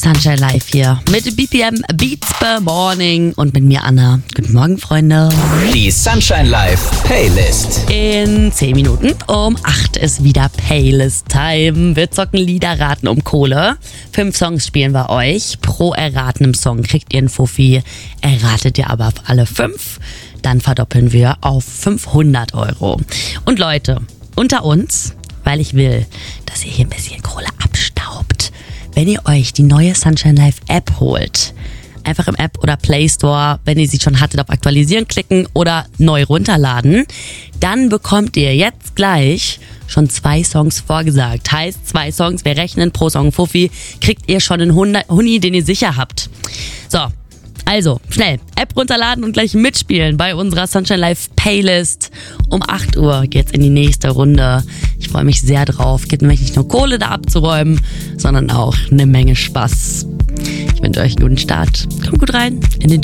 Sunshine Live hier mit BPM Beats per Morning und mit mir Anna. Guten Morgen, Freunde. Die Sunshine Live Playlist. In 10 Minuten um 8 ist wieder Playlist-Time. Wir zocken Lieder, raten um Kohle. 5 Songs spielen wir euch. Pro erratenem Song kriegt ihr einen Fuffi. Erratet ihr aber auf alle 5, dann verdoppeln wir auf 500 Euro. Und Leute, unter uns, weil ich will, dass ihr hier ein bisschen Kohle abstaubt, wenn ihr euch die neue Sunshine Live App holt, einfach im App oder Play Store, wenn ihr sie schon hattet, auf Aktualisieren klicken oder neu runterladen, dann bekommt ihr jetzt gleich schon 2 Songs vorgesagt. Heißt 2 Songs, wir rechnen pro Song Fuffi, kriegt ihr schon einen Huni, den ihr sicher habt. So, also schnell App runterladen und gleich mitspielen bei unserer Sunshine Live Playlist. Um 8 Uhr geht's in die nächste Runde. Ich freue mich sehr drauf. Geht nämlich nicht nur Kohle da abzuräumen, sondern auch eine Menge Spaß. Ich wünsche euch einen guten Start. Kommt gut rein in den